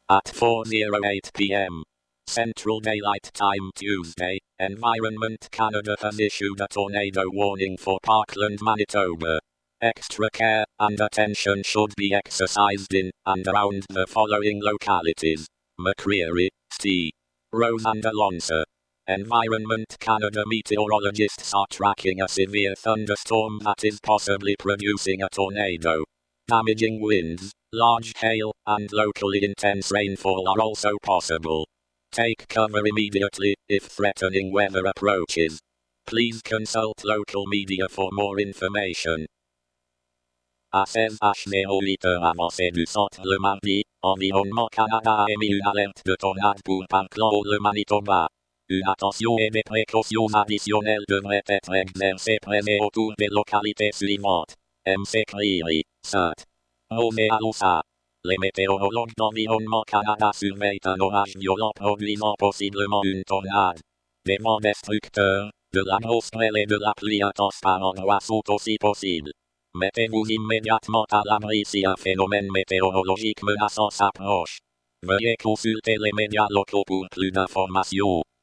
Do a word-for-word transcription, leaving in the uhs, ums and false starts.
At four oh eight p m Central Daylight Time Tuesday, Environment Canada has issued a tornado warning for Parkland, Manitoba. Extra care and attention should be exercised in and around the following localities: McCreary, St. Rose and Alonsa. Environment Canada meteorologists are tracking a severe thunderstorm that is possibly producing a tornado. Damaging winds, large hail, and locally intense rainfall are also possible. Take cover immediately if threatening weather approaches. Please consult local media for more information. À seize heures huit avancées du centre le mardi, Environnement Canada a émis une alerte de tornade pour Parkland, le Manitoba. Une attention et des précautions additionnelles devraient être exercées près et autour des localités suivantes: McCreary, Saint Rose et Alonsa. Les météorologues d'Environnement Canada surveillent un orage violent produisant possiblement une tornade. Des vents destructeurs, de la grosse grêle et de la pluie intense par endroits sont aussi possibles. Mettez-vous immédiatement à l'abri si un phénomène météorologique menaçant s'approche. Veuillez consulter les médias locaux pour plus d'informations.